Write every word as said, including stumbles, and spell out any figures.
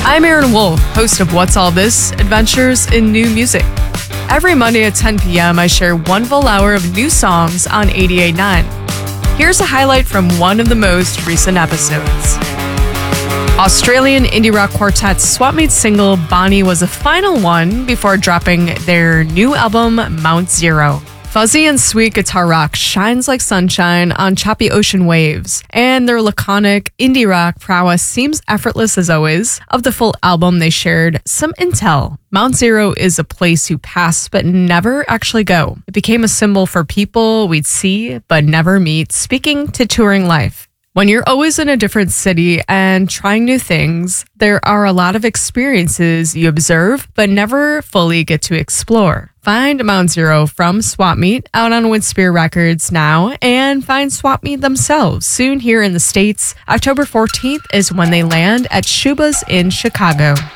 I'm Aaron Wolf, host of What's All This? Adventures in New Music. Every Monday at ten p.m., I share one full hour of new songs on eighty-eight point nine. Here's a highlight from one of the most recent episodes. Australian indie rock quartet Swap Meet's single Bonnie was the final one before dropping their new album Mount Zero. Fuzzy and sweet guitar rock shines like sunshine on choppy ocean waves, and their laconic indie rock prowess seems effortless as always. Of the full album, they shared some intel. Mount Zero is a place you pass but never actually go. It became a symbol for people we'd see but never meet, speaking to touring life. When you're always in a different city and trying new things, there are a lot of experiences you observe but never fully get to explore. Find Mount Zero from Swap Meet out on Winspear Records now, and find Swap Meet themselves soon here in the States. October fourteenth is when they land at Shuba's in Chicago.